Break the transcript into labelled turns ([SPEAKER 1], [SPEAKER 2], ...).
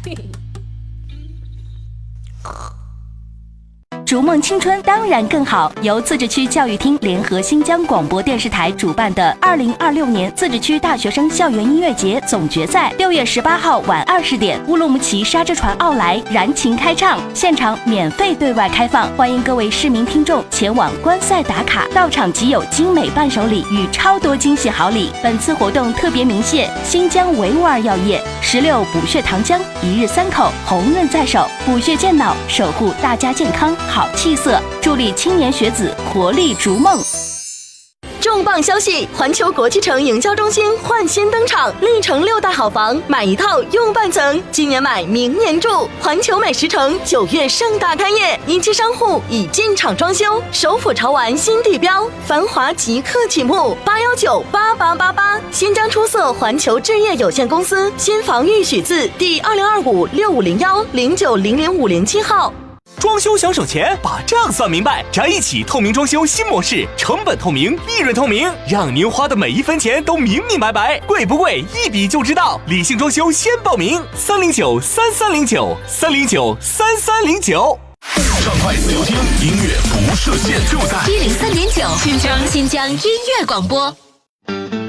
[SPEAKER 1] 逐梦青春当然更好，由自治区教育厅联合新疆广播电视台主办的2026年自治区大学生校园音乐节总决赛，6月18号晚20点，乌鲁木齐沙之船奥莱燃情开唱，现场免费对外开放，欢迎各位市民听众前往观赛打卡，到场即有精美伴手礼与超多惊喜好礼。本次活动特别鸣谢新疆维吾尔药业、16补血糖浆、1日3口、红润在手，补血健脑，守护大家健康好气色，助力青年学子活力逐梦。
[SPEAKER 2] 重磅消息！环球国际城营销中心焕新登场，历城6大好房，买一套用半层，今年买明年住。环球美食城9月盛大开业，一期商户已进场装修，首府潮玩新地标，繁华即刻启幕，8198888。新疆出色环球置业有限公司新房预许字第2025650109000507号。
[SPEAKER 3] 装修想省钱，把账算明白，宅一起透明装修新模式，成本透明，利润透明，让您花的每一分钱都明明白白，贵不贵一笔就知道。理性装修先报名，3093309，3093309。
[SPEAKER 4] 畅快自由听，音乐不设限，就在
[SPEAKER 5] 103.9新疆音乐广播。